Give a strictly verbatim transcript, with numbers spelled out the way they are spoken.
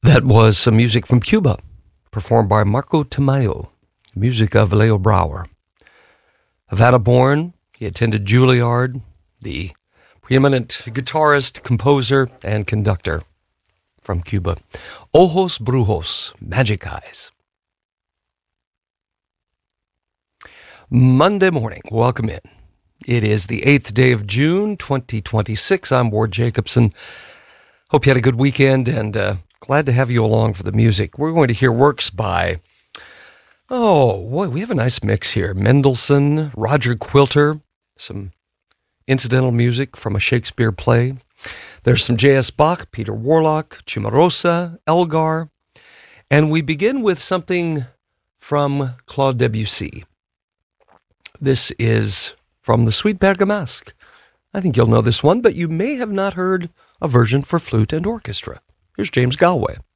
That was some music from Cuba, performed by Marco Tamayo, music of Leo Brouwer. Havana-born, he attended Juilliard, the preeminent guitarist, composer, and conductor from Cuba. Ojos Brujos, Magic Eyes. Monday morning, welcome in. It is the eighth day of June, twenty twenty-six. I'm Ward Jacobson. Hope you had a good weekend, and uh, glad to have you along for the music. We're going to hear works by, oh, boy, we have a nice mix here. Mendelssohn, Roger Quilter, some incidental music from a Shakespeare play. There's some J S. Bach, Peter Warlock, Cimarosa, Elgar. And we begin with something from Claude Debussy. This is from the Suite Bergamasque. I think you'll know this one, but you may have not heard a version for flute and orchestra. Here's James Galway.